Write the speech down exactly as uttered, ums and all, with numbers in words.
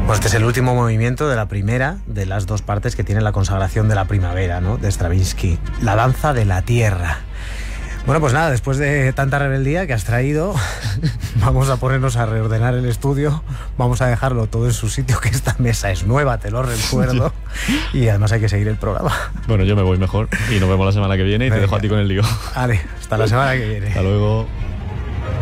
Pues este es el último movimiento de la primera de las dos partes que tiene la consagración de la primavera, ¿no?, de Stravinsky, la danza de la tierra. Bueno, pues nada, después de tanta rebeldía que has traído, vamos a ponernos a reordenar el estudio, vamos a dejarlo todo en su sitio, que esta mesa es nueva, te lo recuerdo, y además hay que seguir el programa. Bueno, yo me voy mejor y nos vemos la semana que viene y Venga. Te dejo a ti con el lío. Vale, hasta la semana que viene. Hasta luego.